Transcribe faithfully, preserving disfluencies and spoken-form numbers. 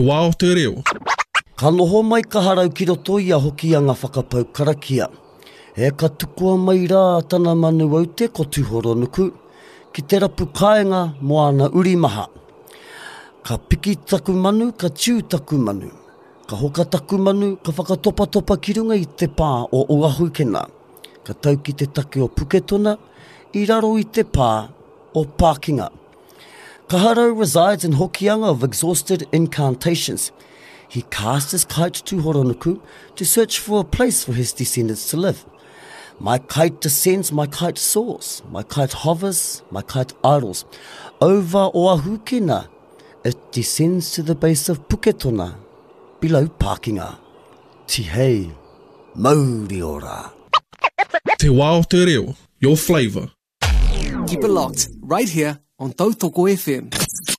wā o te reo. Ka noho mai ka harau ki roto i a hoki a ngā whakapau karakia. E ka tukua mai rā tana manu au te ko tuhoro nuku, ki te rapu kāinga mo ana uri maha. Ka piki taku manu, ka tiu taku manu. Ka hoka taku manu, ka whakatopa topa ki runga i te pā o Oahu Kena. Ka tau ki te take o Puketona, i raro i te pā o Pākinga. Ka harau resides in Hokianga of exhausted incantations. He cast his kite to Horonuku to search for a place for his descendants to live. My kite descends, my kite soars, my kite hovers, my kite idles. Over Oahu Kena, it descends to the base of Puketona, below Pākinga. Tihei, mauri ora. Te wā o te reo, your flavour. Keep it locked, right here on Tautoko F M.